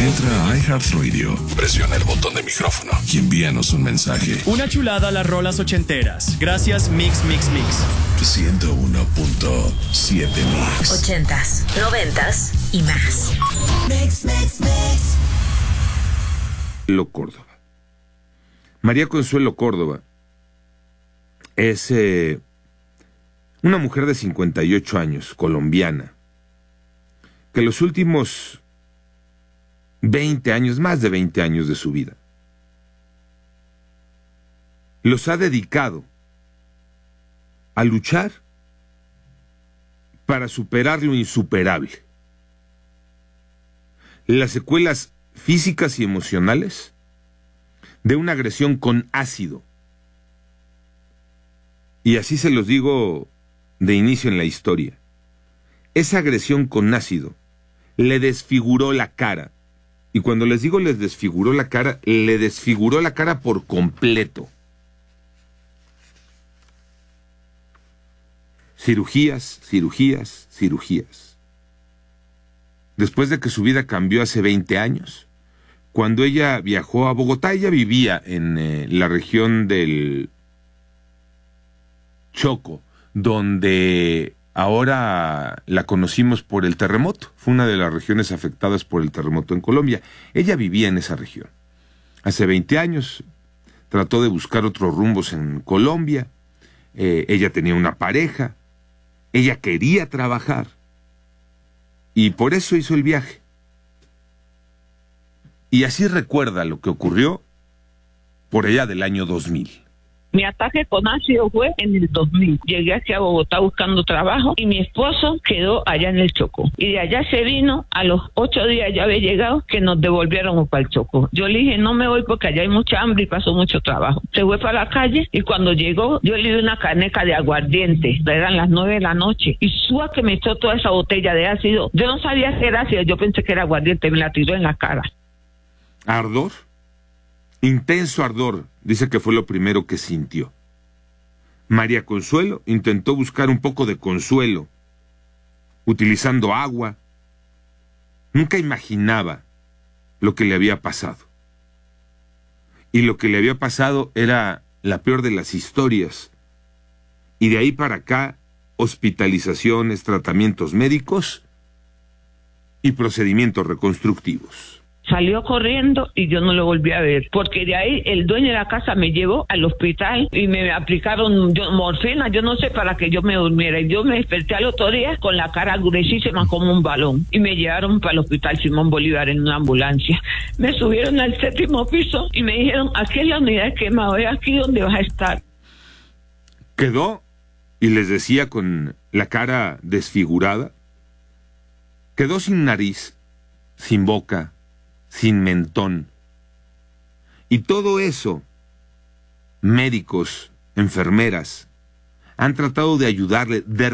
Entra a iHeartRadio, presiona el botón de micrófono y envíanos un mensaje. Una chulada a las rolas ochenteras. Gracias Mix Mix Mix. 101.7 Mix. 80s, 90s y más. Mix Mix Mix. Córdoba. María Consuelo Córdoba es una mujer de 58 años, colombiana, que los últimos 20 años, más de 20 años de su vida, los ha dedicado a luchar para superar lo insuperable. Las secuelas físicas y emocionales de una agresión con ácido. Y así se los digo de inicio en la historia. Esa agresión con ácido le desfiguró la cara. Y cuando les digo les desfiguró la cara, le desfiguró la cara por completo. Cirugías, cirugías, cirugías. Después de que su vida cambió hace 20 años, cuando ella viajó a Bogotá, ella vivía en la región del Chocó, donde ahora la conocimos por el terremoto. Fue una de las regiones afectadas por el terremoto en Colombia. Ella vivía en esa región. Hace 20 años trató de buscar otros rumbos en Colombia. Ella tenía una pareja. Ella quería trabajar. Y por eso hizo el viaje. Y así recuerda lo que ocurrió por allá del año 2000. Mi ataque con ácido fue en el 2000. Llegué aquí a Bogotá buscando trabajo y mi esposo quedó allá en el Chocó. Y de allá se vino, a los 8 días ya había llegado, que nos devolvieron para el Chocó. Yo le dije, no me voy porque allá hay mucha hambre y pasó mucho trabajo. Se fue para la calle y cuando llegó, yo le di una caneca de aguardiente. Eran las 9 de la noche. Y Súa que me echó toda esa botella de ácido. Yo no sabía que era ácido, yo pensé que era aguardiente, me la tiró en la cara. ¿Ardor? Intenso ardor, dice que fue lo primero que sintió. María Consuelo intentó buscar un poco de consuelo, utilizando agua. Nunca imaginaba lo que le había pasado. Y lo que le había pasado era la peor de las historias. Y de ahí para acá, hospitalizaciones, tratamientos médicos y procedimientos reconstructivos. Salió corriendo y yo no lo volví a ver, porque de ahí el dueño de la casa me llevó al hospital y me aplicaron morfina, yo no sé, para que yo me durmiera. Y yo me desperté al otro día con la cara gruesísima como un balón y me llevaron para el hospital Simón Bolívar en una ambulancia. Me subieron al 7º piso y me dijeron, aquí es la unidad de quemado, es aquí donde vas a estar. Quedó, y les decía con la cara desfigurada, quedó sin nariz, sin boca, sin mentón. Y todo eso, médicos, enfermeras, han tratado de ayudarle, de